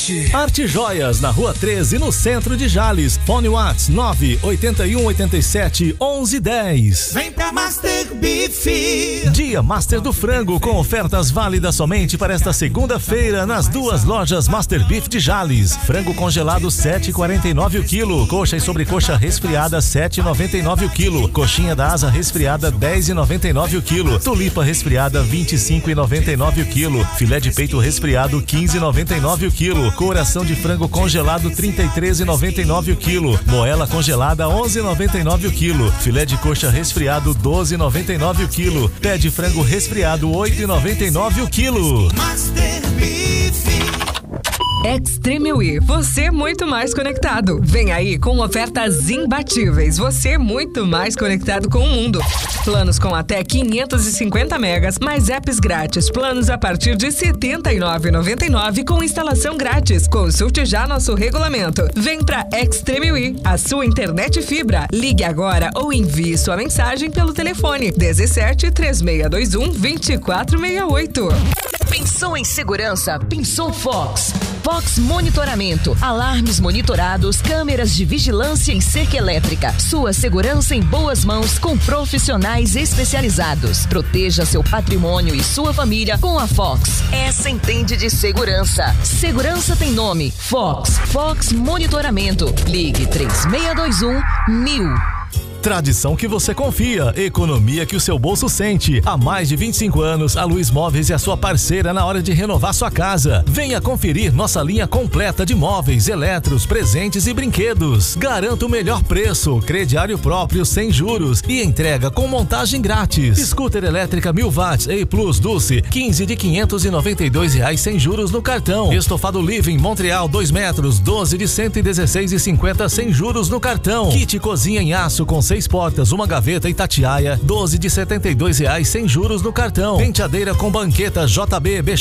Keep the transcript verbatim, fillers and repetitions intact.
Arte. Arte Joias, na Rua treze, no centro de Jales. Fone Whats nove oito um oito sete onze dez. Vem pra Master Beef. Dia Master do Frango, com ofertas válidas somente para esta segunda-feira nas duas lojas Master Beef de Jales. Frango congelado sete e quarenta e nove o quilo. Coxa e sobrecoxa resfriada sete e noventa e nove o quilo. Coxinha da asa resfriada dez e noventa e nove o quilo. Tulipa resfriada vinte e cinco e noventa e nove o quilo. Filé de peito resfriado quinze e noventa e nove o quilo. Coração de frango congelado trinta e três e noventa e nove o quilo. Moela congelada onze e noventa e nove o quilo. Filé de coxa resfriado doze e noventa e nove o quilo. Pé de frango resfriado oito e noventa e nove o quilo. Master Beef. Extreme We, você muito mais conectado. Vem aí com ofertas imbatíveis. Você muito mais conectado com o mundo. Planos com até quinhentos e cinquenta megas, mais apps grátis. Planos a partir de setenta e nove reais e noventa e nove centavos com instalação grátis. Consulte já nosso regulamento. Vem pra Extreme We, a sua internet fibra. Ligue agora ou envie sua mensagem pelo telefone dezessete, três seis dois um, vinte e quatro sessenta e oito. Pensou em segurança? Pensou Fox. Fox Monitoramento, alarmes monitorados, câmeras de vigilância e cerca elétrica. Sua segurança em boas mãos com profissionais especializados. Proteja seu patrimônio e sua família com a Fox. Essa entende de segurança. Segurança tem nome. Fox. Fox Monitoramento. Ligue três seis dois um mil. Tradição que você confia, economia que o seu bolso sente. Há mais de vinte e cinco anos, a Luiz Móveis é a sua parceira na hora de renovar sua casa. Venha conferir nossa linha completa de móveis, eletros, presentes e brinquedos. Garanta o melhor preço, crediário próprio sem juros e entrega com montagem grátis. Scooter elétrica mil watts A Plus Dulce, quinze de quinhentos e noventa e dois reais sem juros no cartão. Estofado Living Montreal dois metros, doze de cento e dezesseis e cinquenta sem juros no cartão. Kit cozinha em aço com seis portas, uma gaveta Itatiaia, doze de setenta e dois reais sem juros no cartão. Penteadeira com banqueta J B B